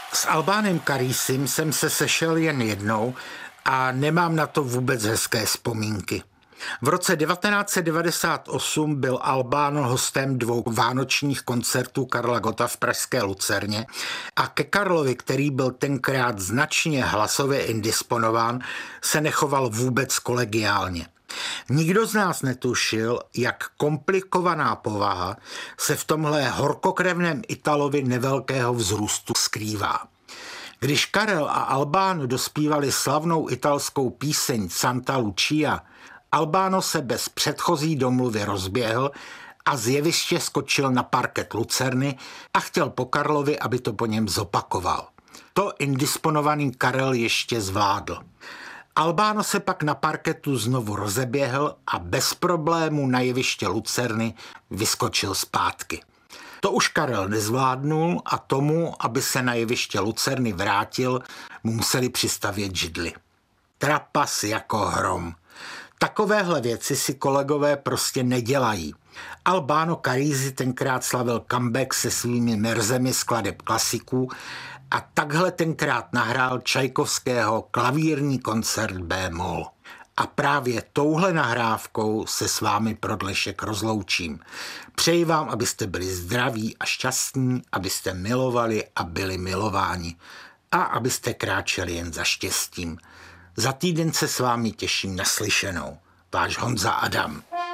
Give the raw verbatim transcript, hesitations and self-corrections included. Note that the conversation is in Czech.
S Albánem Karisim jsem se sešel jen jednou a nemám na to vůbec hezké vzpomínky. V roce devatenáct set devadesát osm byl Albán hostem dvou vánočních koncertů Karla Gotta v pražské Lucerně a ke Karlovi, který byl tenkrát značně hlasově indisponován, se nechoval vůbec kolegiálně. Nikdo z nás netušil, jak komplikovaná povaha se v tomhle horkokrevném Italovi nevelkého vzrůstu skrývá. Když Karel a Albáno dospívali slavnou italskou píseň Santa Lucia, Albáno se bez předchozí domluvy rozběhl a z jeviště skočil na parket Lucerny a chtěl po Karlovi, aby to po něm zopakoval. To indisponovaný Karel ještě zvládl. Albáno se pak na parketu znovu rozeběhl a bez problému na jeviště Lucerny vyskočil zpátky. To už Karel nezvládnul a tomu, aby se na jeviště Lucerny vrátil, mu museli přistavět židli. Trapas jako hrom. Takovéhle věci si kolegové prostě nedělají. Albáno Carisi tenkrát slavil comeback se svými merzemi skladeb klasiků a takhle tenkrát nahrál Čajkovského klavírní koncert B-moll. A právě touhle nahrávkou se s vámi pro dnešek rozloučím. Přeji vám, abyste byli zdraví a šťastní, abyste milovali a byli milováni a abyste kráčeli jen za štěstím. Za týden se s vámi těším na slyšenou. Váš Honza Adam.